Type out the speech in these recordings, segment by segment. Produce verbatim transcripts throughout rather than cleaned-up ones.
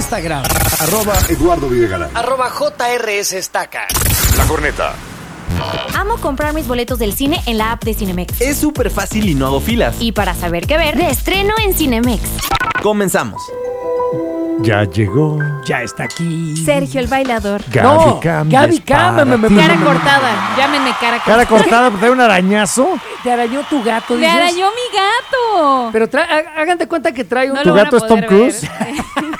Instagram. Arroba Eduardo Videgaray. Arroba J R S Estaca. La Corneta. Amo comprar mis boletos del cine en la app de Cinemex. Es súper fácil y no hago filas. Y para saber qué ver, de estreno en Cinemex. Comenzamos. Ya llegó Ya está aquí Sergio el bailador. Gaby No, Cam. Gaby y es para Cam, me- me- ti. me- Cara cortada. Llámenme cara cortada. Cara cortada, pues, ¿trae un arañazo? Te arañó tu gato, Me dices. arañó mi gato. Pero trae, há- háganse cuenta que trae un... No ¿Tu lo van gato a es Tom poder Cruise? ver.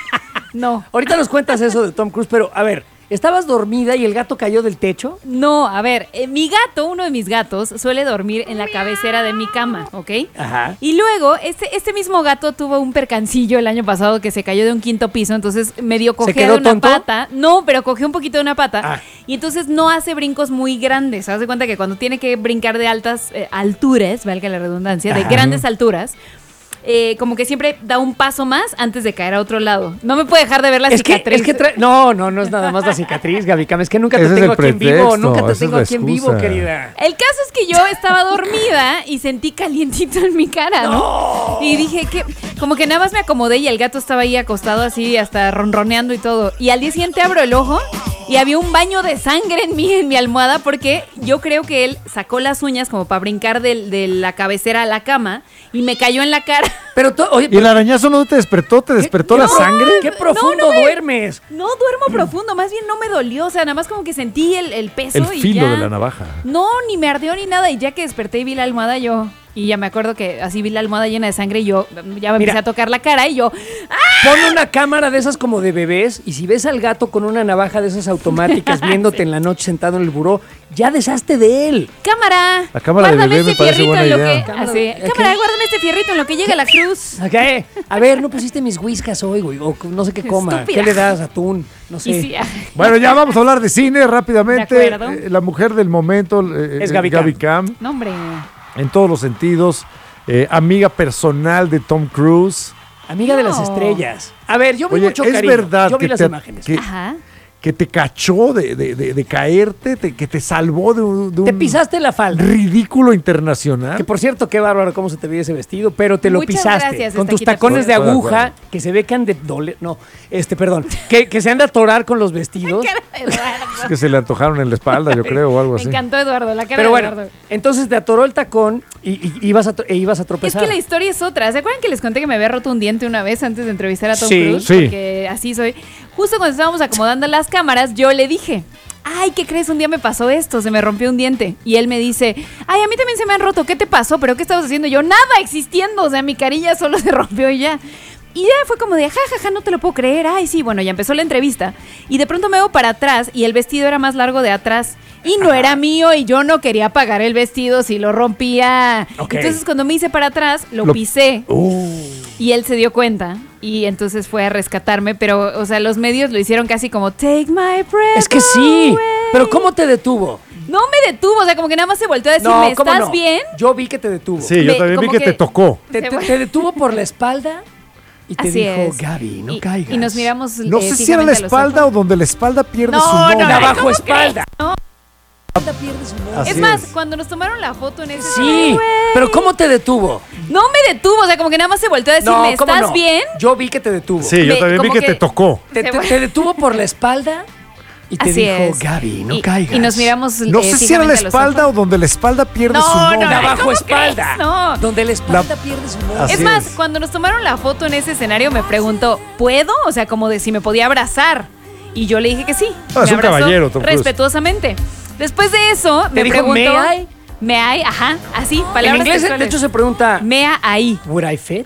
No. Ahorita nos cuentas eso de Tom Cruise, pero a ver, ¿estabas dormida y el gato cayó del techo? No, a ver, eh, mi gato, uno de mis gatos, suele dormir en la cabecera de mi cama, ¿ok? Ajá. Y luego, este, este mismo gato tuvo un percancillo el año pasado que se cayó de un quinto piso, entonces medio cogea quedó de una tonto? pata. No, pero cogió un poquito de una pata. Ah. Y entonces no hace brincos muy grandes. Haz de cuenta que cuando tiene que brincar de altas eh, alturas, valga la redundancia, de Ajá. grandes alturas, eh, como que siempre da un paso más antes de caer a otro lado. No me puede dejar de ver la Es que, cicatriz. es que trae... No, no, no es nada más la cicatriz, Gaby Cam. Es que nunca te Ese es tengo el aquí en vivo. pretexto, Nunca te esa tengo es aquí la en vivo, excusa. querida. El caso es que yo estaba dormida y sentí calientito en mi cara, ¿no? Y dije que, como que nada más me acomodé y el gato estaba ahí acostado así, hasta ronroneando y todo. Y al día siguiente abro el ojo y había un baño de sangre en mí, en mi almohada, porque yo creo que él sacó las uñas como para brincar del- de la cabecera a la cama y me cayó en la cara. Pero, to- oye, ¿Y el arañazo no te despertó? ¿Te despertó la pro- sangre? ¿Qué profundo No, no me- duermes? No duermo profundo, más bien no me dolió, o sea, nada más como que sentí el, el peso El y filo ya. de la navaja. No, ni me ardió ni nada. Y ya que desperté y vi la almohada, yo. Y ya me acuerdo que así vi la almohada llena de sangre y yo ya me Mira. empecé a tocar la cara y yo. Pon una cámara de esas como de bebés y si ves al gato con una navaja de esas automáticas viéndote en la noche sentado en el buró, ya deshazte de él. ¡Cámara! La cámara de Guárdame bebé me este parece fierrito buena en lo idea. que. Cámara- Así. ¿qué? Cámara, guárdame este fierrito en lo que llegue la cruz. ¿Qué? A ver, no pusiste mis whiskas hoy, güey. O no sé qué coma. Estúpida. ¿Qué le das? Atún. No sé. Y sí, ah, Bueno, ya vamos a hablar de cine rápidamente. De acuerdo. Eh, la mujer del momento eh, Es eh, Gaby Gaby Cam. Cam, no, hombre. en todos los sentidos. Eh, amiga personal de Tom Cruise. Amiga de No. las estrellas. A ver, yo vi Oye, mucho es cariño. verdad Yo vi que las te, imágenes. que, Ajá. que te cachó de, de- de- de caerte, te- que te salvó de un, de Te un pisaste la falda. ridículo internacional. Que por cierto, qué bárbaro cómo se te veía ese vestido, pero te lo Muchas pisaste. gracias, con tus Estaquita. tacones de Estoy de aguja, acuerdo. que se ve que han de doler. No, este, perdón. Que, que se han de atorar con los vestidos. Es que se le antojaron en la espalda, yo creo, o algo Me así. encantó Eduardo, la cara Pero de bueno, Eduardo. entonces te atoró el tacón y, y ibas, a, tro- e ibas a Es tropezar. que la historia es otra. ¿Se acuerdan que les conté que me había roto un diente una vez antes de entrevistar a Tom Sí. Cruise? Sí. Porque así soy. Justo cuando estábamos acomodando las cámaras, yo le dije, ay, ¿qué crees? Un día me pasó esto, se me rompió un diente. Y él me dice, ay, a mí también se me han roto, ¿qué te pasó? ¿Pero qué estabas haciendo? Y yo, nada, existiendo, o sea, mi carilla solo se rompió y ya. Y ya fue como de, jajaja, ja, ja, no te lo puedo creer. Ay, sí, bueno, ya empezó la entrevista. Y de pronto me veo para atrás y el vestido era más largo de atrás. Y no era mío y yo no quería pagar el vestido si lo rompía. Ok. Entonces cuando me hice para atrás, lo, Lo- pisé. Uh, Y él se dio cuenta y entonces fue a rescatarme, pero, o sea, los medios lo hicieron casi como, take my breath Es que sí. away". Pero ¿cómo te detuvo? No me detuvo, o sea, como que nada más se volteó a decirme, ¿cómo ¿estás no? bien? Yo vi que te detuvo. sí, yo Me- también vi como que, que- te tocó. Te, Se te- fue. te detuvo por la espalda y te Así dijo, es. Gaby, no y, caigas. y nos miramos No eh, sé si era la fijamente a los espalda ojos. o donde la espalda pierde No, su no, nombre. La no, bajo ¿cómo espalda. crees? No. Pierde su nombre. Así Es más, es. cuando nos tomaron la foto en ese... Sí, pero ¿cómo te detuvo? No me detuvo, o sea, como que nada más se volteó a decirme, ¿cómo ¿estás no? bien? Yo vi que te detuvo. Sí, yo Me- también vi como que, que- te tocó. Te, Se te- fue. te detuvo por la espalda y te Así dijo, es. Gaby, no y, caigas. Y nos miramos No eh, sé si era la fijamente a los espalda o ojos. donde la espalda pierde No, su no, nombre. La Ay, bajo ¿cómo espalda. crees? No. Donde la espalda La- pierde su nombre. Así Es más, es. cuando nos tomaron la foto en ese escenario me preguntó, ¿puedo? O sea, como de si me podía abrazar. Y yo le dije que sí. Ah, es Me un abrazó caballero, Tom Cruise. respetuosamente. Después de eso, me dijo, preguntó... "May I?" May I, ajá, así, En palabras inglés, de textuales. hecho, se pregunta, Mea ahí. ¿would I fit?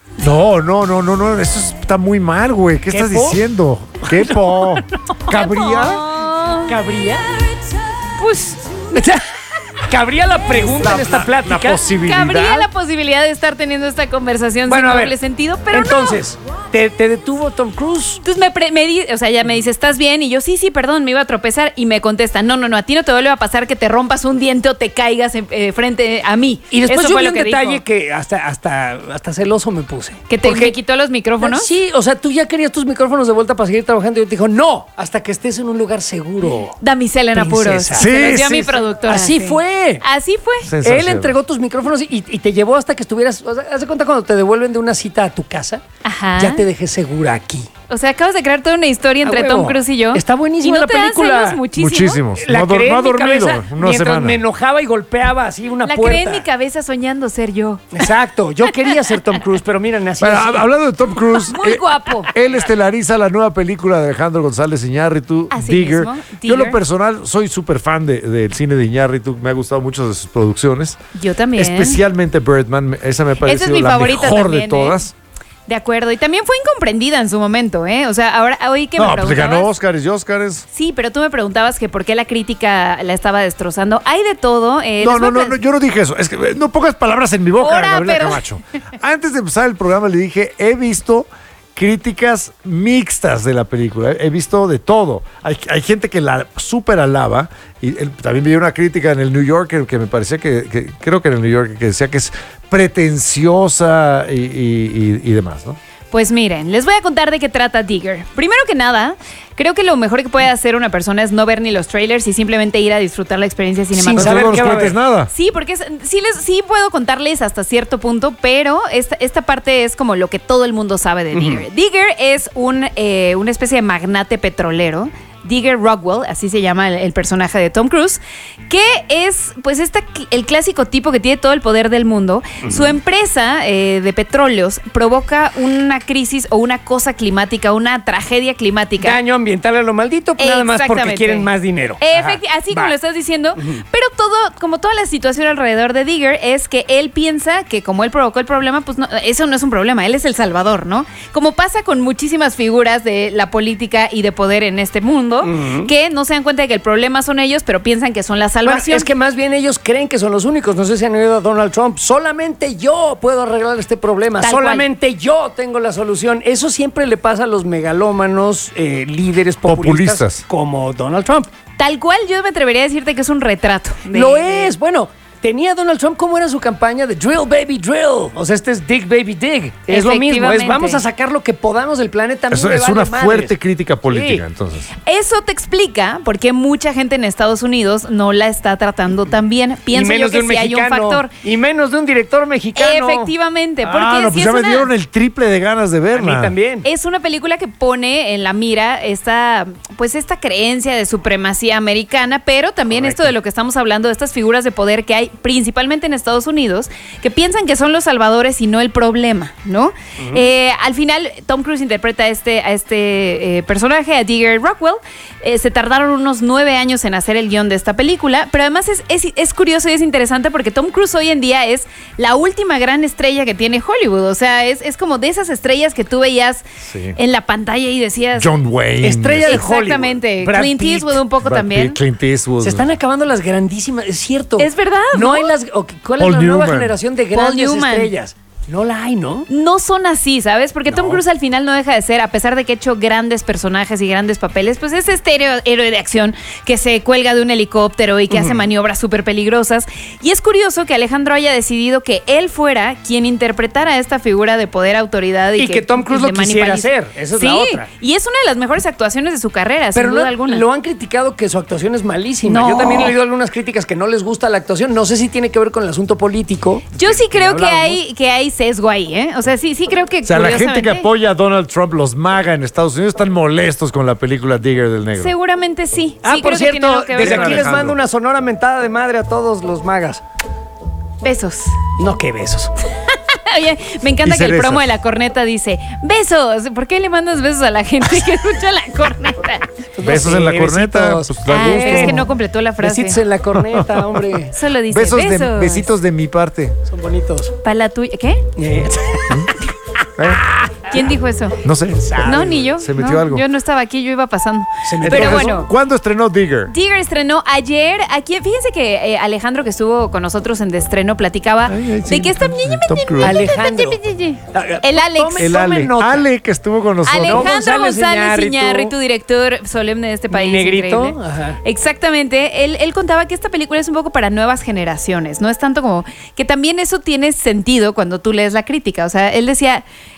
No, no, no, no, no, eso está muy mal, güey. ¿Qué, ¿Qué estás po? diciendo? ¿Qué po? ¿Cabría? Oh, ¿Cabría? pues, ¿Cabría la pregunta La- en esta la- plática? la posibilidad. cabría la posibilidad de estar teniendo esta conversación Bueno, sin a ver, doble sentido, pero Entonces, ¿te, te detuvo Tom Cruise? Entonces me, pre- me di- o sea, ella me dice, ¿estás bien? Y yo, sí, sí, perdón, me iba a tropezar. Y me contesta, no, no, no, a ti no te vuelve a pasar que te rompas un diente o te caigas en- eh, frente a mí. Y después Eso yo fue vi lo un que detalle dijo. que hasta, hasta, hasta celoso me puse. Que te Porque- me quitó los micrófonos. Sí, o sea, tú ya querías tus micrófonos de vuelta para seguir trabajando y yo te dijo, no, hasta que estés en un lugar seguro. Damisela en apuros. Princesa. Se los Sí, dio a sí, mi sí. productora. Así sí. fue. Así fue. Sensación. Él entregó tus micrófonos y, y te llevó hasta que estuvieras. O sea, haz de cuenta cuando te devuelven de una cita a tu casa. Ajá. Ya te dejé segura aquí. O sea, acabas de crear toda una historia entre A huevo. Tom Cruise y yo. Está buenísima ¿Y no la te dan película. celos muchísimo? Muchísimos. La no, ha dor- creé no ha en mi dormido cabeza una mientras semana. me enojaba y golpeaba así una La puerta. creé en mi cabeza soñando ser yo. Exacto. Yo quería ser Tom Cruise, pero miren, así Bueno, así. hab- hablando de Tom Cruise, Muy guapo. Él estelariza la nueva película de Alejandro González Iñárritu, Así Digger. mismo, Yo, en lo Digger. personal, soy súper fan de- del cine de Iñárritu. Me ha gustado mucho de sus producciones. Yo también. Especialmente Birdman. Esa me ha Esa es parecido mi la favorita mejor también, de todas. ¿eh? De acuerdo. Y también fue incomprendida en su momento, ¿eh? O sea, ahora, hoy que me No, pues le preguntabas... ganó Óscares y Óscares. Sí, pero tú me preguntabas que por qué la crítica la estaba destrozando. Hay de todo. eh, No, les voy no, a no, plas- no, yo no dije eso. Es que eh, no pongas palabras en mi boca, Ahora, Gabriela pero- Camacho. Antes de empezar el programa le dije, he visto críticas mixtas de la película. He visto de todo. Hay, hay gente que la súper alaba. Y el- también vi una crítica en el New Yorker que me parecía que, que- creo que en el New Yorker, que decía que es pretenciosa y, y- y- y demás, ¿no? Pues miren, les voy a contar de qué trata Digger. Primero que nada, creo que lo mejor que puede hacer una persona es no ver ni los trailers y simplemente ir a disfrutar la experiencia Sin cinematográfica. saber no nos qué va a cuentes haber. nada. Sí, porque es- sí, les, sí puedo contarles hasta cierto punto, pero esta, esta parte es como lo que todo el mundo sabe de Digger. Digger es un, eh, una especie de magnate petrolero. Digger Rockwell, así se llama el, el personaje de Tom Cruise, que es pues esta, el clásico tipo que tiene todo el poder del mundo. Su empresa eh, de petróleos provoca una crisis o una cosa climática, una tragedia climática. Daño ambiental a lo maldito, pues nada más porque Exactamente. quieren más dinero. Efecti- Ajá. así Va. como lo estás diciendo, pero todo, como toda la situación alrededor de Digger es que él piensa que como él provocó el problema, pues no, eso no es un problema, él es el salvador, ¿no? Como pasa con muchísimas figuras de la política y de poder en este mundo, que no se dan cuenta de que el problema son ellos, pero piensan que son la Bueno, salvación. es que más bien ellos creen que son los únicos. No sé si han oído a Donald Trump. Solamente yo puedo arreglar este problema. Tal Solamente yo tengo la solución. Eso siempre le pasa a los megalómanos eh, líderes populistas, Populistas. como Donald Trump. Tal cual yo me atrevería a decirte que es un retrato. de- Lo es. Bueno, tenía Donald Trump, ¿cómo era su campaña de Drill Baby Drill? O sea, este es Dig Baby Dig. Es lo mismo. Es Efectivamente. vamos a sacar lo que podamos del planeta. A mí Eso me es vale una madres. fuerte crítica política, Sí. entonces. Eso te explica por qué mucha gente en Estados Unidos no la está tratando tan bien. Y Pienso yo menos de que un sí hay un mexicano. factor. Y menos de un director mexicano. Efectivamente, porque Ah, no, sí pues es ya me una- dieron el triple de ganas de A verla. mí también. Es una película que pone en la mira esta, pues esta creencia de supremacía americana, pero también Correcto. esto de lo que estamos hablando, de estas figuras de poder que hay principalmente en Estados Unidos, que piensan que son los salvadores y no el problema, ¿no? Eh, al final, Tom Cruise interpreta a este, a este eh, personaje, a Digger Rockwell. Eh, se tardaron unos nueve años en hacer el guión de esta película, pero además es, es, es curioso y es interesante porque Tom Cruise hoy en día es la última gran estrella que tiene Hollywood. O sea, es, es como de esas estrellas que tú veías Sí. en la pantalla y decías... John Wayne. Estrella de Exactamente. Hollywood. Brad Clint Pitt. Eastwood un poco Brad también. Pitt, Clint Eastwood. Se están acabando las grandísimas, es cierto. Es verdad, No, ¿no? hay las. o- ¿Cuál Paul es la nueva Newman. generación de Paul grandes Newman. estrellas? No la hay, ¿no? No son así, ¿sabes? Porque Tom No. Cruise al final no deja de ser, a pesar de que ha hecho grandes personajes y grandes papeles, pues es este héroe, héroe de acción que se cuelga de un helicóptero y que hace maniobras súper peligrosas. Y es curioso que Alejandro haya decidido que él fuera quien interpretara esta figura de poder, autoridad y, Y que Tom Cruise y lo de quisiera manipulación. hacer. Esa es sí, la otra. y es una de las mejores actuaciones de su carrera, Pero sin lo, duda alguna. lo han criticado que su actuación es malísima. No. Yo también he leído algunas críticas que no les gusta la actuación. No sé si tiene que ver con el asunto político. Yo sí creo que hablábamos. hay, que hay sesgo ahí, ¿eh? O sea, sí, sí creo que O sea, la gente que curiosamente- apoya a Donald Trump, los MAGA en Estados Unidos, están molestos con la película Digger del Negro. Seguramente sí. Ah, Sí, por creo que tiene cierto, algo que ver desde con aquí les Alejandro. mando una sonora mentada de madre a todos los magas. besos. No, qué besos. Oye, me encanta Y que el cerezas. promo de la corneta dice besos. ¿Por qué le mandas besos a la gente que escucha la corneta? Besos Sí, en la corneta. besitos. Pues, da Ah, gusto. es que no completó la frase. Besitos en la corneta, hombre. Solo dice Besos besos. de, besitos de mi parte. Son bonitos. Para la tuya. ¿Qué? Eh, ¿Eh? ¿Quién dijo eso? No sé. No, ni yo. Se metió No, algo. Yo no estaba aquí, yo iba pasando. Se metió Pero Entonces, bueno. ¿cuándo estrenó Digger? Digger estrenó ayer. Aquí, fíjense que eh, Alejandro, que estuvo con nosotros en de estreno, platicaba Ay, ay, sí, de que esta. Tom Cruise. Alejandro. El Alex. Tome- El Tome Ale. nota. Ale, que estuvo con nosotros. Alejandro González González Iñárritu. Iñárritu, director solemne de este país. Negrito, increíble. ajá. Exactamente. Él, él contaba que esta película es un poco para nuevas generaciones. No es tanto como. Que también eso tiene sentido cuando tú lees la crítica. O sea, él decía.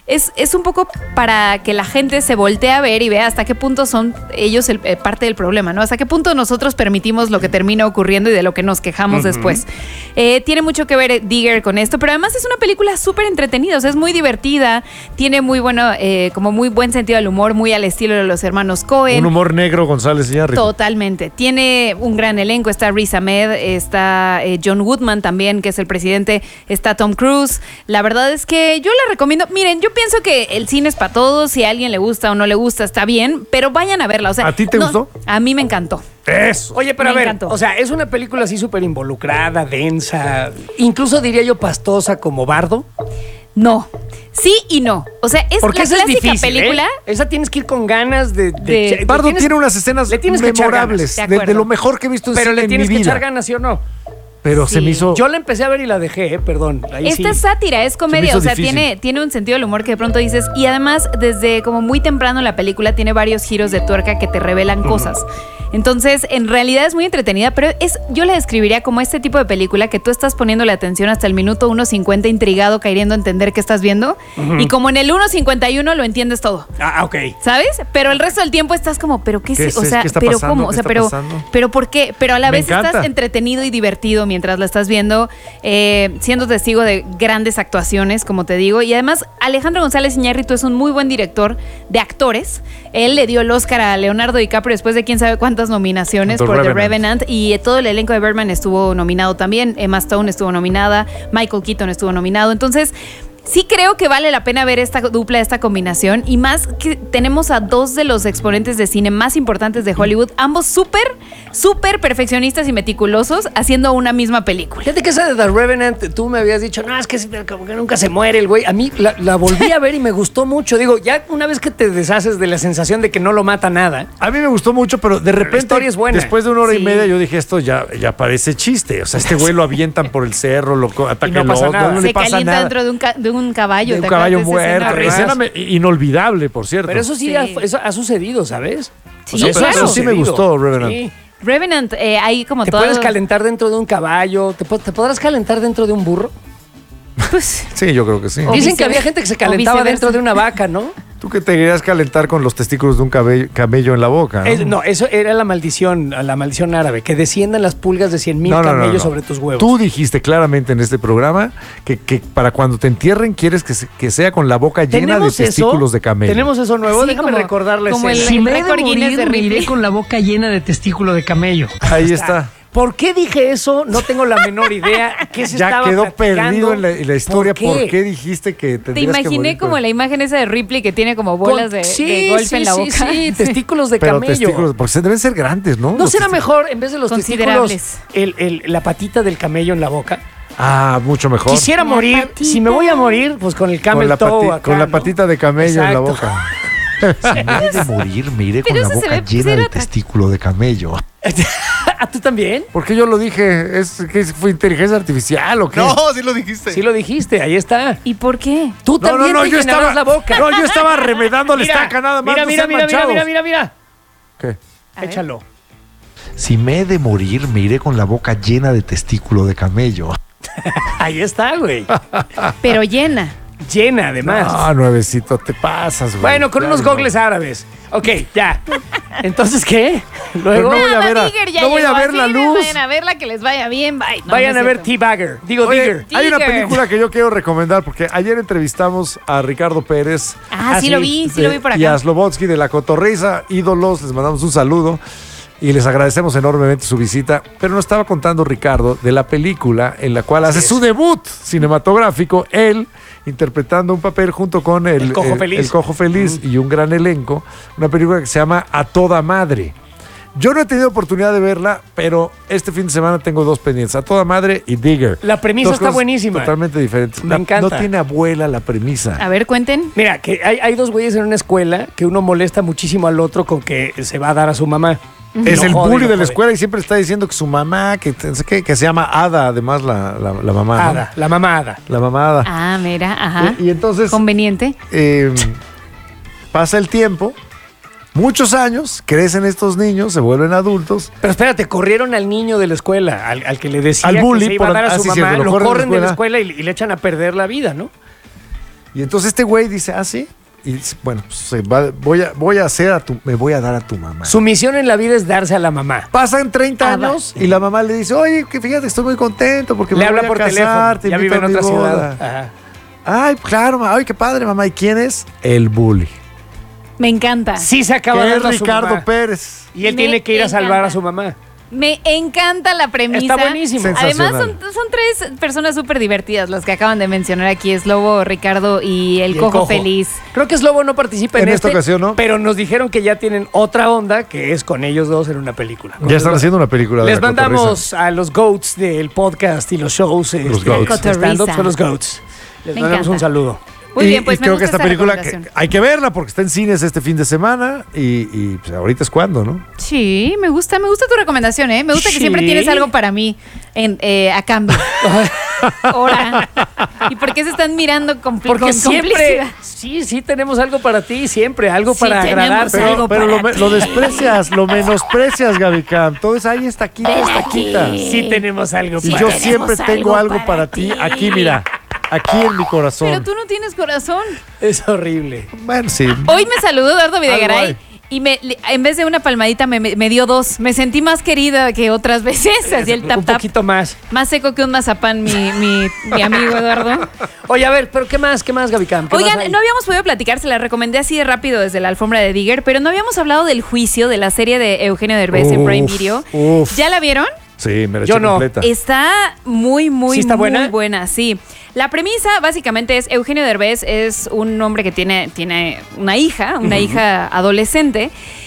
es, es un poco para que la gente se voltee a ver y vea hasta qué punto son ellos el, eh, parte del problema, ¿no? Hasta qué punto nosotros permitimos lo que termina ocurriendo y de lo que nos quejamos uh-huh. después. Eh, tiene mucho que ver Digger con esto, pero además es una película súper entretenida, o sea, es muy divertida, tiene muy bueno, eh, como muy buen sentido del humor, muy al estilo de los hermanos Coen. Un humor negro, González Iñárritu. Totalmente. Tiene un gran elenco, está Riz Ahmed, está eh, John Goodman también, que es el presidente, está Tom Cruise. La verdad es que yo le recomiendo, miren, yo pienso que el cine es para todos, si a alguien le gusta o no le gusta, está bien, pero vayan a verla. O sea, ¿a ti te no, gustó? A mí me encantó. Eso. Oye, pero Me a ver, encantó. o sea, es una película así súper involucrada, densa, incluso diría yo pastosa como Bardo. No. Sí y no. O sea, es Porque la esa clásica es difícil, película. ¿eh? Esa tienes que ir con ganas de... de, De- de- Bardo tienes- tiene unas escenas le tienes que echar memorables, ganas, de, de de acuerdo. lo mejor que he visto en Pero cine le en tienes mi que vida. echar ganas, ¿sí o no? Pero se Sí. me hizo... Yo la empecé a ver y la dejé, ¿eh? Perdón. Ahí Esta sí. es sátira, es comedia, hizo o sea, difícil. tiene, tiene un sentido del humor que de pronto dices, y además desde como muy temprano la película tiene varios giros de tuerca que te revelan cosas. Entonces, en realidad es muy entretenida, pero es, yo la describiría como este tipo de película que tú estás poniéndole atención hasta el minuto uno cincuenta intrigado, queriendo entender qué estás viendo, y como en el uno cincuenta y uno lo entiendes todo. Ah, ok. ¿Sabes? Pero el resto del tiempo estás como, ¿pero qué, ¿Qué es? O es? sea, ¿Qué está ¿pero pasando? cómo? O ¿Qué sea, está pero, pasando? ¿pero por qué? Pero a la Me vez encanta. estás entretenido y divertido mientras la estás viendo, eh, siendo testigo de grandes actuaciones, como te digo. Y además, Alejandro González Iñárritu es un muy buen director de actores. Él le dio el Oscar a Leonardo DiCaprio después de quién sabe cuántas nominaciones The por The Revenant. Revenant. Y todo el elenco de Birdman estuvo nominado también. Emma Stone estuvo nominada, Michael Keaton estuvo nominado. Entonces, sí creo que vale la pena ver esta dupla, esta combinación, y más que tenemos a dos de los exponentes de cine más importantes de Hollywood, ambos súper, súper perfeccionistas y meticulosos, haciendo una misma película. Fíjate que esa de The Revenant, tú me habías dicho, no, es que, como que nunca se muere el güey. A mí la, la volví a ver y me gustó mucho. Digo, ya una vez que te deshaces de la sensación de que no lo mata nada. A mí me gustó mucho, pero de repente, historia es buena. después de una hora Sí. y media, yo dije, esto ya, ya parece chiste. O sea, este güey lo avientan por el cerro, lo co- ataca Y no el pasa otro, nada. no le Se pasa calienta nada. dentro de un, ca- de un caballo. De un ¿te caballo acuerdas de esa muerto. escena? Escena me- inolvidable, por cierto. Pero eso sí, Sí. Ha, eso ha sucedido, ¿sabes? Sí, sea, eso- claro. eso sí me gustó, Revenant. Sí. Revenant, eh, hay como Te todo. puedes calentar dentro de un caballo, te, po- te podrás calentar dentro de un burro. Pues, Sí, yo creo que sí. O Dicen que viceversa. había gente que se O calentaba viceversa. dentro de una vaca, ¿no? Tú que te querías calentar con los testículos de un cabello- camello en la boca, ¿no? Es- no, eso era la maldición, la maldición árabe, que desciendan las pulgas de cien mil No, no, no, camellos no. sobre tus huevos. Tú dijiste claramente en este programa que, que para cuando te entierren quieres que, se- que sea con la boca llena de ¿Tenemos eso? testículos de camello. Tenemos eso nuevo, Sí, déjame como- recordarles como el- eso. Si me he de récord Guinness de Ripley. me iré con la boca llena de testículo de camello. Ahí está. ¿Por qué dije eso? No tengo la menor idea. ¿Qué se Ya estaba quedó platicando? perdido en la, en la historia. ¿Por ¿Por qué? qué, dijiste que te tendrías que imaginé morir como con- la imagen esa de Ripley que tiene como bolas de, Sí, de golf sí, en la sí, boca. sí, testículos de Pero camello. testículos, porque se deben ser grandes, ¿no? ¿No Los será testículos- mejor, en vez de los testículos, Considerables. el, el- la patita del camello en la boca? Ah, mucho mejor. Quisiera La morir. patita. Si me voy a morir, pues con el camel con la, toe pati- acá, con la ¿no? patita de camello en la Exacto. boca. Si me he de morir, me iré Pero con la eso se boca ve llena cero de atractivo. testículo de camello. ¿A tú también? Porque yo lo dije, es que fue inteligencia artificial o qué. sí lo dijiste. Sí lo dijiste, ahí está. ¿Y por qué? Tú no, también no, no, te yo llenabas estaba la boca. No, yo estaba remedando la Mira, estaca nada más. Mira, no mira, sean mira, mira, manchados. mira, mira, mira. ¿Qué? A ver. Échalo. Si me he de morir, me iré con la boca llena de testículo de camello. Ahí está, güey. Pero llena. Llena, además. Ah, nuevecito, te pasas, güey. Bueno, con Ya, unos no. gogles árabes. Ok, ya. Entonces, ¿qué? Luego Pero no voy a ver a- Digger ya no voy a llegó, ver la así, luz. Vayan a verla, que les vaya bien. Bye. No, vayan no a es ver cierto. T-Bagger. Digo, Oye, Digger. hay una Digger. película que yo quiero recomendar porque ayer entrevistamos a Ricardo Pérez Ah, Ah, sí, sí. lo vi, sí de- lo vi por y a acá. Slobodsky de La Cotorriza, ídolos, les mandamos un saludo y les agradecemos enormemente su visita. Pero nos estaba contando Ricardo de la película en la cual hace es. su debut cinematográfico, él interpretando un papel junto con el, El Cojo Feliz. el Cojo Feliz y un gran elenco, una película que se llama A Toda Madre. Yo no he tenido oportunidad de verla, pero este fin de semana tengo dos pendientes, A Toda Madre y Digger. La premisa Dos está cosas buenísima. Totalmente diferentes. Me La- encanta. No tiene abuela la premisa. A ver, cuenten. Mira, que hay, hay dos güeyes en una escuela que uno molesta muchísimo al otro con que se va a dar a su mamá. Es Lo el jode, bully lo de la jode. escuela y siempre está diciendo que su mamá, que, que, que se llama Ada, además la, la, la mamá. ¿no? Ada, la mamá Ada. La mamá Ada. Ah, mira, ajá. Y, y entonces Conveniente. eh, pasa el tiempo, muchos años, crecen estos niños, se vuelven adultos. Pero espérate, corrieron al niño de la escuela, al, al que le decía Al bully que se iba a por- dar a ah, su sí, mamá, cierto, lo lo corren de la corren de la escuela. escuela y, y le echan a perder la vida, ¿no? Y entonces este güey dice, ah, sí. Y dice, bueno, pues se va- voy, a, voy a hacer a tu, me voy a dar a tu mamá. Su misión en la vida es darse a la mamá. Pasan treinta Ah, va. años y la mamá le dice, oye, que fíjate, estoy muy contento porque Le me habla voy a por casar, teléfono. te Ya invito vive en a mi otra boda". ciudad. Ajá. Ay, claro, ma- ay, qué padre, mamá. ¿Y quién es? El bully. Me encanta. Sí se acaba Que es dando a su Ricardo mamá. Pérez. Y él Me tiene que ir a salvar encanta. a su mamá. Me encanta la premisa. Está buenísimo. Además, son, Sensacional. son tres personas súper divertidas las que acaban de mencionar aquí. Es Lobo, Ricardo y el, Y el cojo, cojo. feliz. Creo que Slobo no participa en, En esta este, ocasión, ¿no? Pero nos dijeron que ya tienen otra onda que es con ellos dos en una película. Con Ya los están dos. haciendo una película de Les la cotorriza. mandamos a los GOATs del podcast y los shows. Los este, goats. de stand-up son los GOATs. Les Me mandamos encanta. un saludo. Muy y, bien, pues y me creo gusta que esta esa película que recomendación. hay que verla porque está en cines este fin de semana y, y, pues, ahorita es cuando, ¿no? Sí, me gusta, me gusta tu recomendación, ¿eh? Me gusta que Sí. siempre tienes algo para mí en, eh, a cambio. Ahora. ¿Y por qué se están mirando con, Porque con siempre, complicidad? sí, sí tenemos algo para ti, siempre, algo Sí, para tenemos agradarte. algo. Pero, pero lo, para me- lo ti. desprecias, lo menosprecias, Gaby Cam. Todo es ahí, está aquí, está quita. Sí tenemos algo Y para yo ti. siempre algo tengo algo para para ti, ti. aquí, mira, aquí en mi corazón. Pero tú no tienes corazón. Es horrible. Bueno, sí. Hoy me saludó Eduardo Videgaray hay. y me, le- en vez de una palmadita me, me- me dio dos. Me sentí más querida que otras veces. Así el tap Un tap. poquito más. Más seco que un mazapán, mi, mi, mi amigo Eduardo. Oye, a ver, pero ¿qué más? ¿Qué más, Gaby Cam? ¿Qué más Oigan, hay? no habíamos podido platicar, se la recomendé así de rápido desde la alfombra de Digger, pero no habíamos hablado del juicio de la serie de Eugenio Derbez en Uf, Prime Video. uf. ¿Ya la vieron? Sí, me la Yo eché no. completa. Está muy, muy, ¿Sí está muy buena? buena, sí. La premisa básicamente es Eugenio Derbez es un hombre que tiene, tiene una hija, una hija adolescente.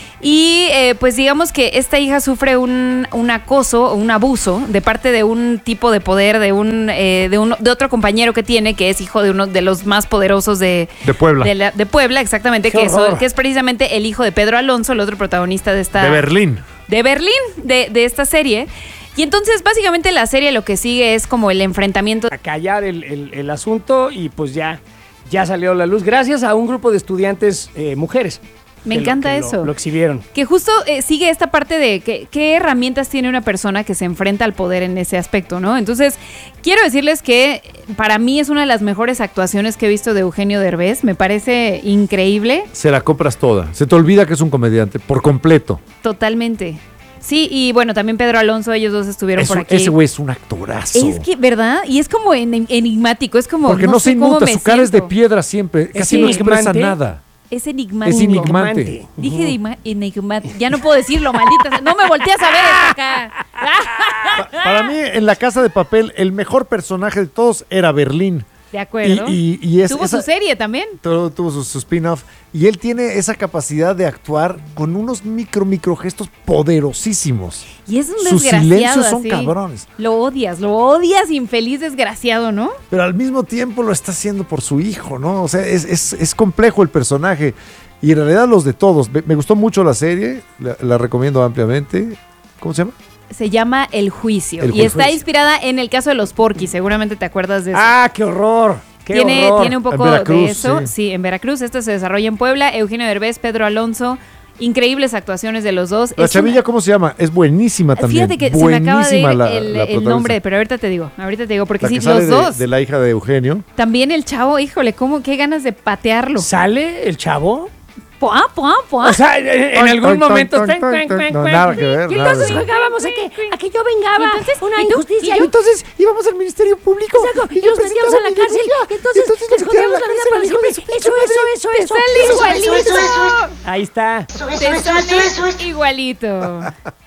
Y eh, pues digamos que esta hija sufre un, un acoso o un abuso de parte de un tipo de poder, de un, eh, de, un de otro compañero que tiene, que es hijo de uno de los más poderosos de, De Puebla. de, la- de Puebla, exactamente, ¡Qué que es, horror! que es precisamente el hijo de Pedro Alonso, el otro protagonista de esta De Berlín. de Berlín, de, de esta serie. Y entonces, básicamente, la serie lo que sigue es como el enfrentamiento. A callar el, el- el asunto y pues ya, ya salió a la luz gracias a un grupo de estudiantes eh, mujeres. Me que lo- encanta que lo- eso. Lo, exhibieron. Que justo eh, sigue esta parte de que, qué herramientas tiene una persona que se enfrenta al poder en ese aspecto, ¿no? Entonces, quiero decirles que para mí es una de las mejores actuaciones que he visto de Eugenio Derbez. Me parece increíble, Se la compras toda. Se te olvida que es un comediante por completo. totalmente. Sí, y bueno, también Pedro Alonso, ellos dos estuvieron Es por un- aquí. ese güey es un actorazo. Es que, ¿verdad? Y es como en- enigmático, es como. Porque no, se sé cómo inmuta, me su cara es de siento. piedra siempre. Casi Es no expresa enigmante. nada. Es enigmático. Es enigmante. Dije de ima- enigmático. Ya no puedo decirlo, maldita. sea. No me volteas a ver esta acá. Pa- Para mí, en La Casa de Papel, el mejor personaje de todos era Berlín. De acuerdo. Y, y- y es, Tuvo esa- su serie también. Tuvo, tuvo su, su spin-off. Y él tiene esa capacidad de actuar con unos micro, micro gestos poderosísimos. Y es un Sus desgraciado. silencios son así. cabrones. Lo odias, lo odias, infeliz desgraciado, ¿no? Pero al mismo tiempo lo está haciendo por su hijo, ¿no? O sea, es, es- es complejo el personaje. Y en realidad los de todos. Me, me gustó mucho la serie, la, la recomiendo ampliamente. ¿Cómo se llama? Se llama El Juicio. El y está Juicio. inspirada en el caso de los Porquis. Seguramente te acuerdas de eso. ¡Ah, qué horror! ¡Qué Tiene, horror! tiene un poco En Veracruz, de eso. Sí. sí. en Veracruz. Esto se desarrolla en Puebla. Eugenio Derbez, Pedro Alonso. Increíbles actuaciones de los dos. La Es chavilla, una- ¿cómo se llama? Es buenísima también. Fíjate que se me acaba de ir Buenísima la- el, la el protagonista. nombre, pero ahorita te digo, ahorita te digo, porque La sí, que sale los de, dos. de la hija de Eugenio. También el chavo, híjole, cómo, qué ganas de patearlo. ¿Sale el chavo? Puá, puá, puá. O sea, en, en Toin, algún toin, momento... toin, toin, toin. No, nada que ver. Y nada entonces que ver. jugábamos a que, a que yo vengaba una ¿y tú? injusticia. ¿Y yo? Entonces íbamos al Ministerio Público. Exacto, y nos metíamos a la cárcel. Y entonces les jodíamos la vida para siempre. Eso, eso, eso, eso. Sale Eso, igualito. eso, eso. Ahí está. Te sale igualito.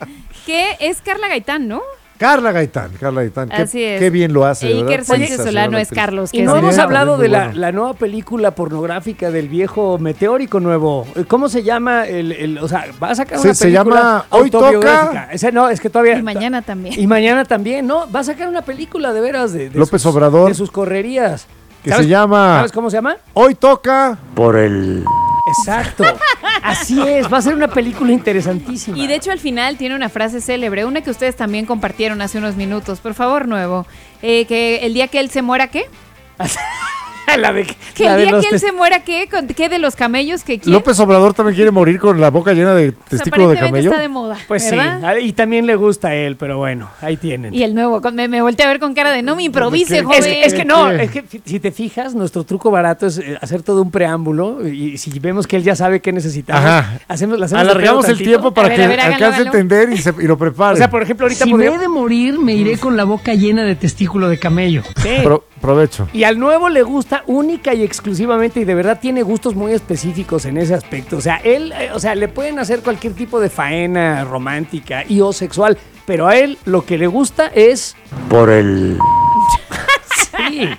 Que es Carla Gaitán, ¿no? Carla Gaitán, Carla Gaitán. Qué, Así es. qué bien lo hace, E ¿verdad? Iker Sánchez Sensacional Solano es actriz. Carlos. Y que no es hemos bien, hablado muy de la, bueno. la nueva película pornográfica del viejo meteórico nuevo. ¿Cómo se llama? El, el- o sea, va a sacar Se- una se película llama Hoy autobiográfica. Toca. Ese no, es que todavía... Y mañana también. Y mañana también, ¿no? Va a sacar una película de veras de, de López sus, Obrador. de sus correrías. Que ¿Sabes- se llama ¿Sabes cómo se llama? Hoy Toca. Exacto. Así es, va a ser una película interesantísima. Y de hecho al final tiene una frase célebre, una que ustedes también compartieron hace unos minutos. Por favor, nuevo. Eh, que el día que él se muera, ¿qué? la de, Que la el de día los que él test- se muera, ¿qué? ¿Con- ¿Qué de los camellos que quiere? López Obrador también quiere morir con la boca llena de testículo de camello. está de moda, Pues ¿verdad? sí, y también le gusta a él, pero bueno, ahí tienen. Y el nuevo, con- me, me volteé a ver con cara de no me improvise, ¿Qué? joven. Es que, es que no, ¿Qué? es que fi- si te fijas, nuestro truco barato es eh, hacer todo un preámbulo y si vemos que él ya sabe qué necesitamos, Ajá. hacemos, le hacemos de Alargamos pedo el tantito. tiempo para A ver, que a ver, háganlo, alcance a háganlo. entender y, se, y lo prepare. O sea, por ejemplo, ahorita Si me he podría... de morir, me iré con la boca llena de testículo de camello. Sí. Pro- provecho. Y al nuevo le gusta única y exclusivamente y de verdad tiene gustos muy específicos en ese aspecto. O sea, él, eh, o sea, le pueden hacer cualquier tipo de faena romántica y o sexual, pero a él lo que le gusta es... Por el... Sí.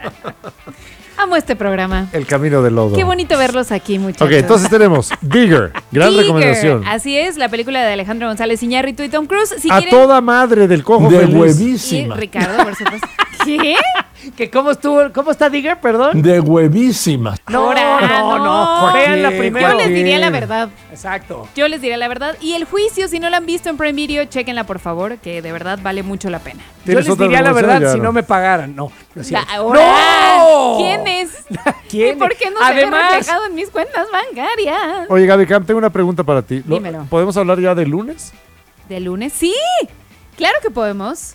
Amo este programa. El camino del lodo. Qué bonito verlos aquí, muchachos. Ok, entonces tenemos Digger. Gran Digger. recomendación. Así es, la película de Alejandro González Iñárritu y Tom Cruise. Si a quieren... toda madre del cojo De feliz. Y huevísima. Ricardo, por supuesto. ¿Qué? ¿Que cómo estuvo? ¿Cómo está Digger, perdón? De huevísima. No, Ahora, no, no. no. Vean la ¿Qué? primera. Yo les ¿Qué? diría la verdad. Exacto. Yo les diría la verdad. Y el juicio, si no lo han visto en Prime Video, chéquenla por favor, que de verdad vale mucho la pena. Yo ¿Tienes les otra diría la recomendación? verdad Ya si no. no. me pagaran. No, no es cierto. Ahora, ¡No! ¿quién es? ¿Quién? ¿Y por qué no se Además- ve reflejado en mis cuentas bancarias? Oye, Gaby Camp, tengo una pregunta para ti. ¿Lo- Dímelo. ¿Podemos hablar ya de lunes? ¿De lunes? Sí, claro que podemos.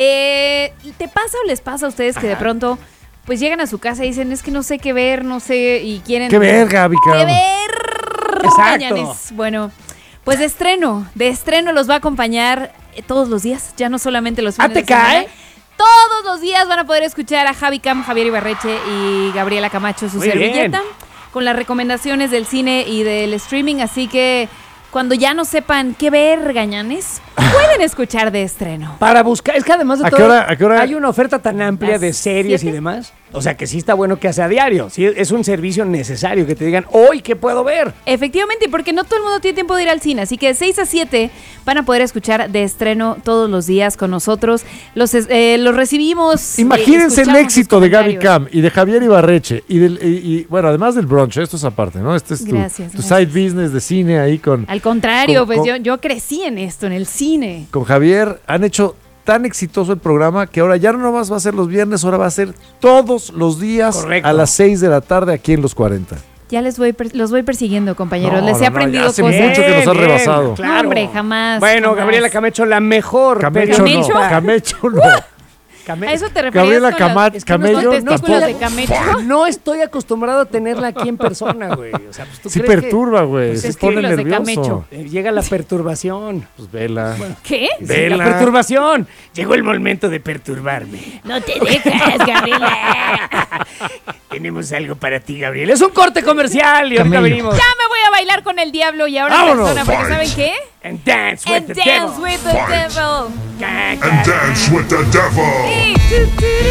Eh, ¿Te pasa o les pasa a ustedes que de pronto pues llegan a su casa y dicen, es que no sé qué ver, no sé, y quieren... ¡Qué ver, Gaby ¡Qué Camp! ver! Exacto. Mañanes. Bueno, pues de estreno, de estreno los va a acompañar eh, todos los días, ya no solamente los ¿Ah, fines te de semana. cae? Todos los días van a poder escuchar a Javi Cam, Javier Ibarreche y Gabriela Camacho, su Muy servilleta, bien. con las recomendaciones del cine y del streaming, así que cuando ya no sepan qué ver, gañanes, pueden escuchar de estreno. Para buscar, es que además de ¿A qué todo, hora- a qué hora? hay una oferta tan amplia ¿Las de series siete? y demás. O sea, que sí está bueno que sea a diario. Sí, es un servicio necesario que te digan, hoy, ¿qué puedo ver? Efectivamente, porque no todo el mundo tiene tiempo de ir al cine, así que de seis a siete van a poder escuchar de estreno todos los días con nosotros. Los, es- eh, los recibimos. eh, Imagínense el escuchamos éxito sus de Gaby comentarios. Cam y de Javier Ibarreche y, del, y, y, bueno, además del brunch, esto es aparte, ¿no? Este es tu, Gracias, tu gracias. side business de cine ahí con, Al contrario, Con- pues con- yo, yo crecí en esto, en el cine. con Javier. Han hecho tan exitoso el programa que ahora ya no nomás va a ser los viernes, ahora va a ser todos los días Correcto. a las seis de la tarde aquí en Los cuarenta. Ya les voy per- los voy persiguiendo, compañeros. No, les no, he no, aprendido ya hace cosas. mucho que nos ha Bien, rebasado. claro. No, hombre, jamás, Bueno, jamás. Gabriela Camecho, la mejor. Camecho ¿Camecho? no, Camecho no. Came- ¿A eso te referías Gabriela con las- Cama- es que no Camello son testículos tampoco. de camecho? No estoy acostumbrado a tenerla aquí en persona, güey. O sea, pues tú Sí crees que- perturba, güey. Pues Se es que pone los de nervioso. Camecho. Eh, Llega la perturbación. Pues vela. ¿Qué? Sí, Vela. la perturbación. Llegó el momento de perturbarme. No te dejas, Gabriela. Tenemos algo para ti, Gabriel. Es un corte comercial y ahorita Camello. venimos. Ya me voy a bailar con el diablo y ahora en Vámonos. persona, porque ¿saben qué? And dance with And the dance devil. with the devil. Ca- ca- And dance with the devil.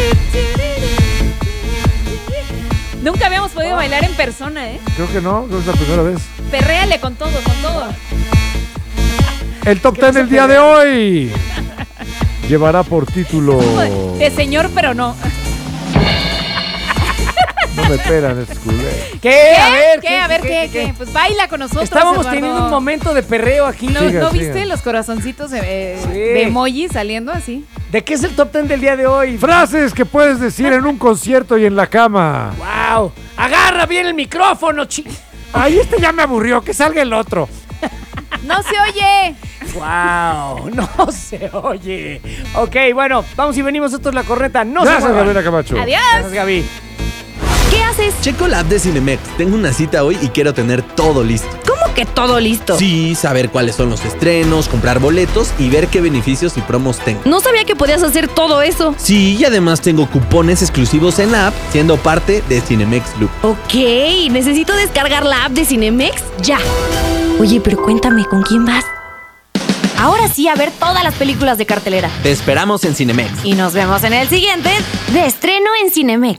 Nunca habíamos podido bailar en persona, ¿eh? Creo que no, creo que es la primera vez. Perréale con todo, con todo. El top ten del día de hoy llevará por título De señor, pero no. No me esperan estos culés. ¿Qué? A ver, ¿Qué? A ver, ¿qué? ¿Qué? Pues baila con nosotros, Estábamos Eduardo. teniendo un momento de perreo aquí. ¿No, Siga, ¿no siga. viste los corazoncitos eh, Sí. de emoji saliendo así? ¿De qué es el top ten del día de hoy? Frases que puedes decir en un concierto y en la cama. ¡Wow! ¡Agarra bien el micrófono, chi! Ay, este ya me aburrió, que salga el otro. ¡No se oye! ¡Wow! No se oye. Ok, bueno, vamos y venimos. Esto es La Corneta. No se Gracias, muevan. Gabriela Camacho. ¡Adiós! Gracias, Gaby. ¿Qué haces? Checo la app de Cinemex. Tengo una cita hoy y quiero tener todo listo. ¿Cómo que todo listo? Sí, saber cuáles son los estrenos, comprar boletos y ver qué beneficios y promos tengo. No sabía que podías hacer todo eso. Sí, y además tengo cupones exclusivos en la app, siendo parte de Cinemex Loop. Ok, necesito descargar la app de Cinemex ya. Oye, pero cuéntame, ¿con quién vas? Ahora sí, a ver todas las películas de cartelera. Te esperamos en Cinemex. Y nos vemos en el siguiente de estreno en Cinemex.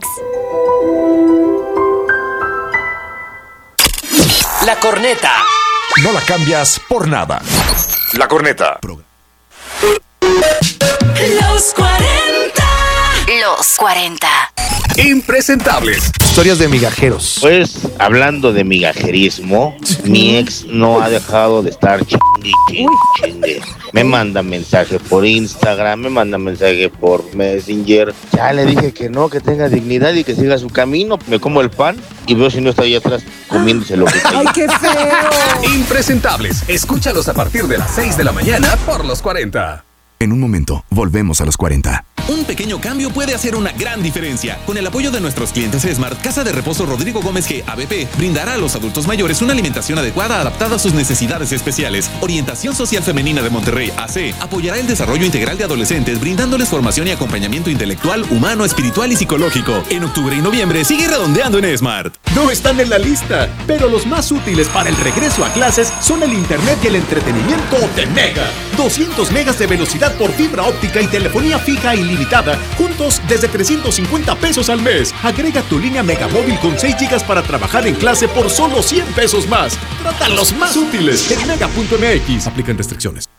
La corneta. No la cambias por nada. La corneta. Los cuarenta. Los cuarenta. Impresentables. Historias de migajeros. Pues, hablando de migajerismo, mi ex no ha dejado de estar chingue, chingue, chingue. Me manda mensaje por Instagram, me manda mensaje por Messenger. Ya le dije que no, que tenga dignidad y que siga su camino. Me como el pan y veo si no está ahí atrás comiéndose lo que ¡Ay, qué feo! Impresentables. Escúchalos a partir de las seis de la mañana por los cuarenta. En un momento, volvemos a los cuarenta. Un pequeño cambio puede hacer una gran diferencia. Con el apoyo de nuestros clientes Smart, Casa de Reposo Rodrigo Gómez G. A B P brindará a los adultos mayores una alimentación adecuada adaptada a sus necesidades especiales. Orientación Social Femenina de Monterrey, A C, apoyará el desarrollo integral de adolescentes, brindándoles formación y acompañamiento intelectual, humano, espiritual y psicológico. En octubre y noviembre sigue redondeando en Smart. No están en la lista, pero los más útiles para el regreso a clases son el internet y el entretenimiento de Mega. doscientos megas de velocidad por fibra óptica y telefonía fija ilimitada, juntos desde trescientos cincuenta pesos al mes. Agrega tu línea Megamóvil con seis gigas para trabajar en clase por solo cien pesos más. Trata los más útiles en mega punto m x. Aplican restricciones.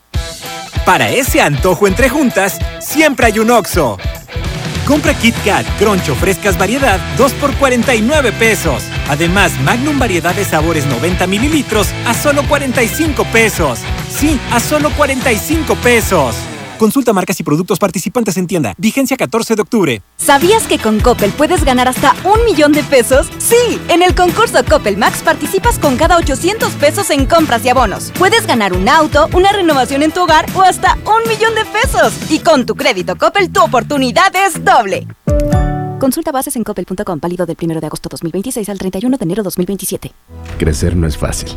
Para ese antojo entre juntas, siempre hay un Oxxo. Compra Kit Kat, Crunch o frescas variedad, dos por cuarenta y nueve pesos. Además, Magnum variedad de sabores noventa mililitros a solo cuarenta y cinco pesos. Sí, a solo cuarenta y cinco pesos. Consulta marcas y productos participantes en tienda. Vigencia catorce de octubre. ¿Sabías que con Coppel puedes ganar hasta un millón de pesos? Sí, en el concurso Coppel Max participas con cada ochocientos pesos en compras y abonos. Puedes ganar un auto, una renovación en tu hogar o hasta un millón de pesos. Y con tu crédito Coppel, tu oportunidad es doble. Consulta bases en coppel punto com, válido del primero de agosto dos mil veintiséis al treinta y uno de enero dos mil veintisiete. Crecer no es fácil.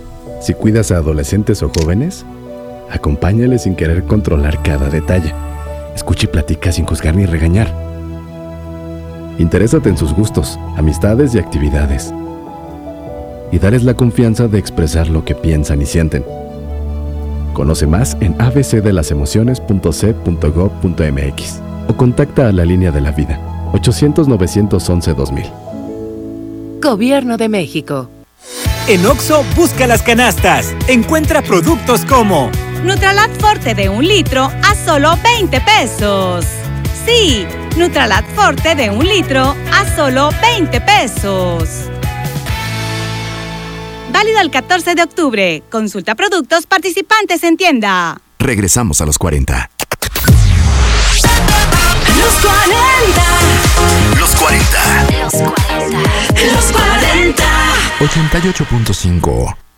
Si cuidas a adolescentes o jóvenes, acompáñales sin querer controlar cada detalle. Escucha y platica sin juzgar ni regañar. Interésate en sus gustos, amistades y actividades. Y dales la confianza de expresar lo que piensan y sienten. Conoce más en a b c de las emociones punto c punto gov punto m x o contacta a la línea de la vida ochocientos novecientos once dos mil. Gobierno de México. En Oxxo, busca las canastas. Encuentra productos como Nutralat Forte de un litro a solo veinte pesos. Sí, Nutralat Forte de un litro a solo veinte pesos. Válido el catorce de octubre. Consulta productos participantes en tienda. Regresamos a los cuarenta. Los cuarenta. Los cuarenta. Los cuarenta. Los cuarenta. ochenta y ocho punto cinco.